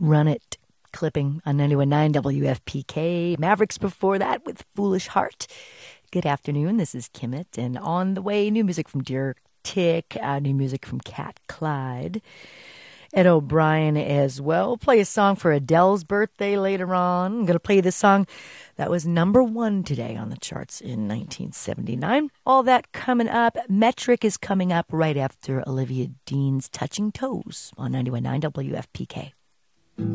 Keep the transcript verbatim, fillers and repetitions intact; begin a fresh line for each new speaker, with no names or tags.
Run It clipping on ninety-one point nine W F P K. Mavericks before that with Foolish Heart. Good afternoon, this is Kimmett, and on the way, new music from Dear Tick, uh, new music from Cat Clyde. Ed O'Brien as well. Play a song for Adele's birthday later on. I'm going to play this song that was number one today on the charts in nineteen seventy-nine. All that coming up. Metric is coming up right after Olivia Dean's Touching Toes on ninety-one point nine W F P K.